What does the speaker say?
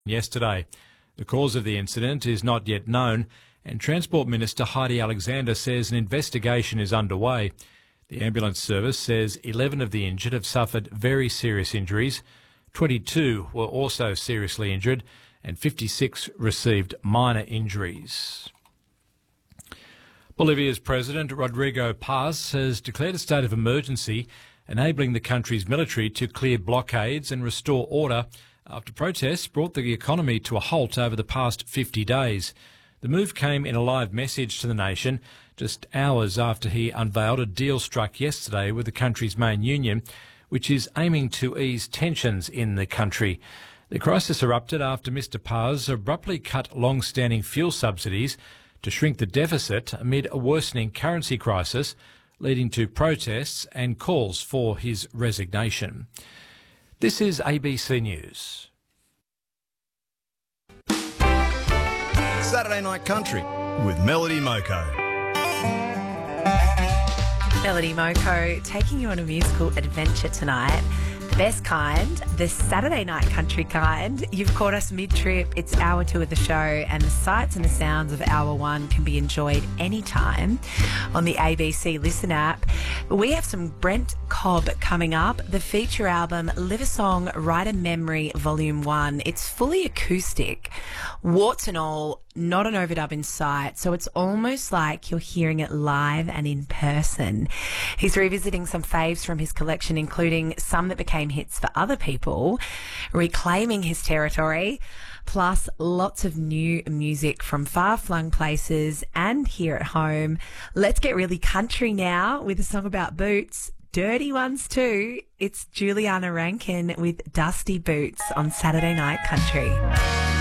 yesterday. The cause of the incident is not yet known, and Transport Minister Heidi Alexander says an investigation is underway. The ambulance service says 11 of the injured have suffered very serious injuries. 22 were also seriously injured and 56 received minor injuries. Bolivia's President Rodrigo Paz has declared a state of emergency, enabling the country's military to clear blockades and restore order after protests brought the economy to a halt over the past 50 days. The move came in a live message to the nation just hours after he unveiled a deal struck yesterday with the country's main union, which is aiming to ease tensions in the country. The crisis erupted after Mr Paz abruptly cut long-standing fuel subsidies to shrink the deficit amid a worsening currency crisis, leading to protests and calls for his resignation. This is ABC News. Saturday Night Country with Melody Moko. Melody Moko taking you on a musical adventure tonight. The best kind, the Saturday Night Country kind. You've caught us mid-trip. It's hour 2 of the show, and the sights and the sounds of hour 1 can be enjoyed anytime on the ABC Listen app. We have some Brent Cobb coming up. The feature album, Live a Song, Write a Memory, Volume 1. It's fully acoustic, warts and all, not an overdub in sight, so it's almost like you're hearing it live and in person. He's revisiting some faves from his collection, including some that became hits for other people, reclaiming his territory, plus lots of new music from far-flung places and here at home. Let's get really country now with a song about boots. Dirty ones too. It's Juliana Rankin with Dusty Boots on Saturday Night Country.